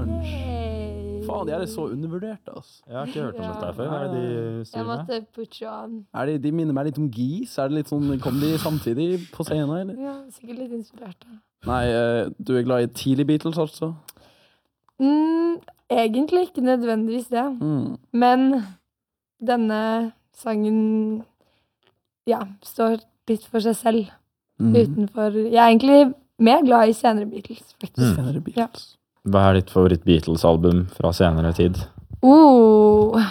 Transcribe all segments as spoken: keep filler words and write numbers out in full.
punch. Hey. Faen, de er så undervurdert, altså. Jeg har ikke hørt om Ja. dette her før. Hva er det de Jeg styrer med? måtte put you on. Er de, de minner meg litt om Geese. Er det litt sånn, kom de samtidig på scenen, eller? Ja, sikkert litt inspirert. da. Nei, eh, du er glad i tidlig Beatles, altså? Mm, egentlig ikke nødvendigvis det. Mm. Men denne sangen, ja, står litt for seg selv. Mm. Utenfor Jeg er egentlig mer glad i senere Beatles, faktisk. Senere Beatles. Hva er ditt favoritt-Beatles-album fra senere tid? Oh,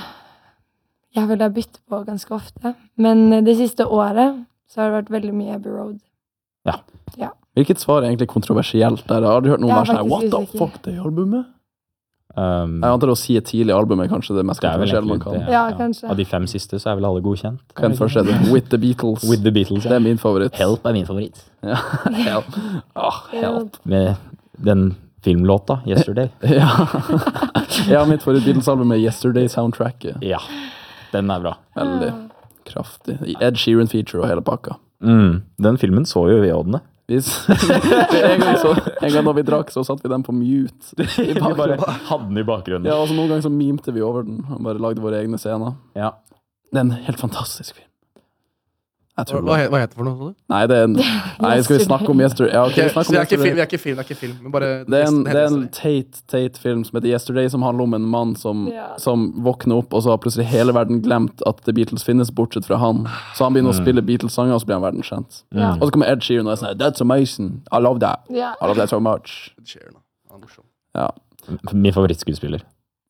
jeg vil ha byttet på ganske ofte. Men det siste året så har det vært veldig mye Abbey Road. Hvilket svar er egentlig kontroversielt der? Jeg har aldri hørt noen Jeg er være sånn, faktisk what the usikker. fuck, det albumet? Um, Jeg antar å si et tidlig album er kanskje det mest Det er vel kontroversielle man egentlig kan. det. Ja, kanskje. Av de fem siste så er vel alle godkjent. Hva er den første? Det? With the Beatles. With the Beatles, Det er min favoritt. Help er min favoritt. Ja, help. Ah, help. Med den filmlåta, Yesterday. Ja. Ja, mitt favoritt Beatles-album er Yesterday-soundtracket. Ja, den er bra. Veldig kraftig. Ed Sheeran feature og hele pakka. Mm. Den filmen så jo vi ådene. Hvis, en, gang så, en gang da vi drakk, så satt vi den på mute. I Vi bare bakgrunnen. hadde den i bakgrunnen. Ja, og så noen ganger så mimte vi over den og bare lagde våre egne scener. Ja. Det er en helt fantastisk film. Jeg tror Hva, det. he- hva heter det for noe? sa du? Nei, det er en... Nei, skal vi snakke om Yesterday? Ja, ok, Ok, vi snakker så om det er ikke film, Yesterday. det er ikke film, det er ikke film, men bare Det er en, nesten det er en hele teit, teit film som heter Yesterday, som handler om en mann som, Ja. som våkner opp, og så har plutselig hele verden glemt at The Beatles finnes, bortsett fra han. Så han begynner å spille Beatles-sanger, og så blir han verdenskjent. Ja. Og så kommer Ed Sheeran og er sånn, that's amazing, I love that, Ja. I love that so much. Ed Sheeran, da. Han er morsom. Ja. Min favorittskuespiller.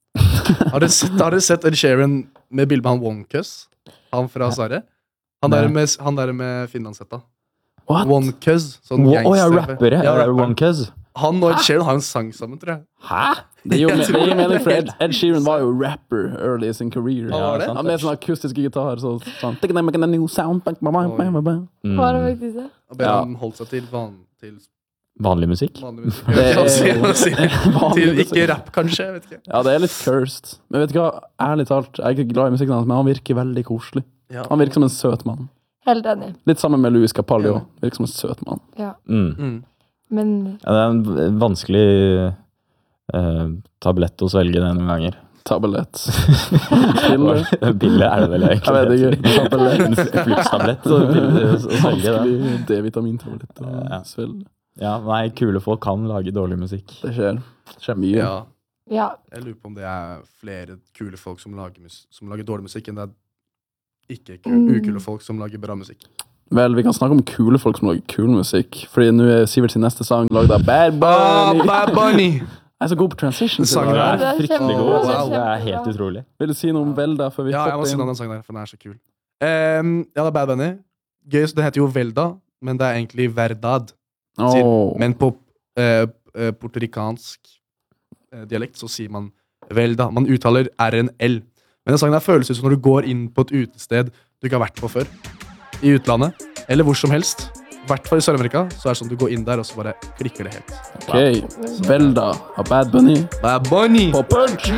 Har dere sett, har dere sett Ed Sheeran med bilde med han Wonkus? Han fra Sverige? Han der Nei. med, han der med finlandshetta. What? Wonkus. Sånn Å ja, gangster. rapper, ja. Ja, rapperen. One Cuz. Han og Ed Sheeran har en sang sammen, tror jeg. Hæ? Det gir jo Jeg me- tror det gir det. mening, for Ed, Ed Sheeran var jo rapper early in sin career. Han var det? Han med sånn akustisk gitar, så sånn, "Take a making a new sound, bang, bang, bang, bang, bang." Mm. Var det faktisk det? Og ber Ja. han holdt seg til, van, til Vanlig musikk? vanlig musikk. Det Jeg kan si- er- jeg kan si- Vanlig Til musikk. ikke rap, kanskje. Jeg vet ikke. Ja, det er litt cursed. Men vet du hva, ærlig talt, jeg er ikke glad i musikken hans, men han virker veldig koselig. Ja. Han virker som en søt mann. Helt enig. Litt sammen med Louis Capaldi også. Virker som en søt mann. Ja. Mm. Mm. Men Ja, det er en v- vanskelig uh, tablett å svelge det noen ganger. Tablett. Pille. Pille er det vel egentlig. Jeg vet ikke. Tablett. En flukstablett å pille- å svelge det. Vanskelig D-vitamintablett å Ja. svelge. Ja, nei, kule folk kan lage dårlig musikk. Det skjer. Det skjer mye. Ja. ja. Jeg lurer på om det er flere kule folk som lager, mus som lager dårlig musikk, enn det er ikke kul Mm. ukule folk som lager bra musikk. Vel, vi kan snakke om kule folk som lager kul musikk. Fordi nå er Sivert sin neste sang laget av Bad Bunny. Bad Bunny! Jeg er så god på transition. Sangen Det er- er Det er fryktelig kjempebra, god. det er altså. Det er kjempebra. helt utrolig. Vil du si noe om Velda før vi Ja, jeg må hopper si noe om inn? den sangen der, for den er så kul. Ehm, ja, det er Bad Bunny. Gøy, så det heter jo Velda, men det er egentlig Verdad. sier- Åh. Men på eh, eh, portorikansk eh, dialekt så sier man Velda. Man uttaler R-en L. Men den sangen her føles ut som når du går inn på et utested du ikke har vært på før. I utlandet. Eller hvor som helst. I hvert fall i Sør-Amerika. Så er det sånn du går inn der, og så bare klikker det helt. Ok, Velda av Bad Bunny Bad Bunny! på Punch!